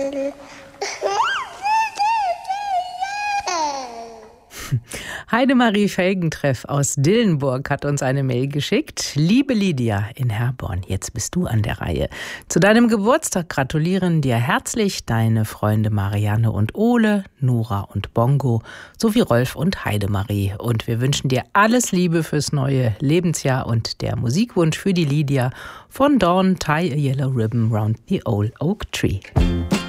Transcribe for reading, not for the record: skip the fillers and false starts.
Heidemarie Felgentreff aus Dillenburg hat uns eine Mail geschickt. Liebe Lydia in Herborn, jetzt bist du an der Reihe. Zu deinem Geburtstag gratulieren dir herzlich deine Freunde Marianne und Ole, Nora und Bongo, sowie Rolf und Heidemarie. Und wir wünschen dir alles Liebe fürs neue Lebensjahr und der Musikwunsch für die Lydia von Dawn, Tie a Yellow Ribbon Round the Old Oak Tree.